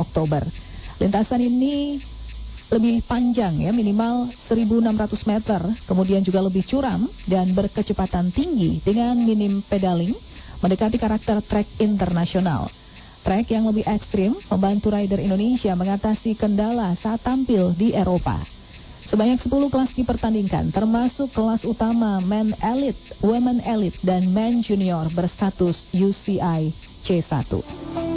Oktober. Lintasan ini lebih panjang ya, minimal 1.600 meter, kemudian juga lebih curam dan berkecepatan tinggi dengan minim pedaling, mendekati karakter trek internasional. Trek yang lebih ekstrim membantu rider Indonesia mengatasi kendala saat tampil di Eropa. Sebanyak 10 kelas dipertandingkan, termasuk kelas utama Men Elite, Women Elite, dan Men Junior berstatus UCI C1.